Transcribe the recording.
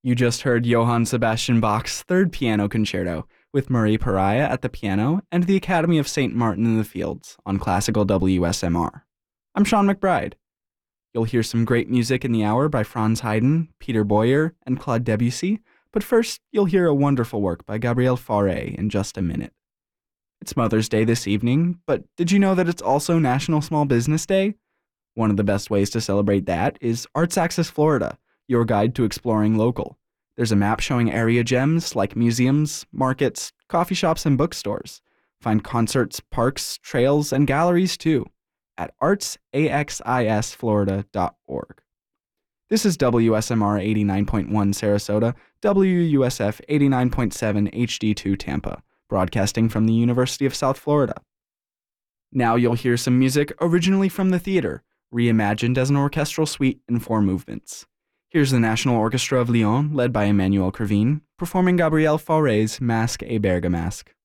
You just heard Johann Sebastian Bach's Third Piano Concerto with Marie Pariah at the piano and the Academy of St. Martin in the Fields on Classical WSMR. I'm Sean McBride. You'll hear some great music in the hour by Franz Haydn, Peter Boyer, and Claude Debussy, but first you'll hear a wonderful work by Gabriel Fauré in just a minute. It's Mother's Day this evening, but did you know that it's also National Small Business Day? One of the best ways to celebrate that is Arts Access Florida, your guide to exploring local. There's a map showing area gems like museums, markets, coffee shops, and bookstores. Find concerts, parks, trails, and galleries too at artsaxisflorida.org. This is WSMR 89.1 Sarasota, WUSF 89.7 HD2 Tampa, broadcasting from the University of South Florida. Now you'll hear some music originally from the theater, reimagined as an orchestral suite in 4 movements. Here's the National Orchestra of Lyon, led by Emmanuel Crevin, performing Gabriel Fauré's Masque et Bergamasque.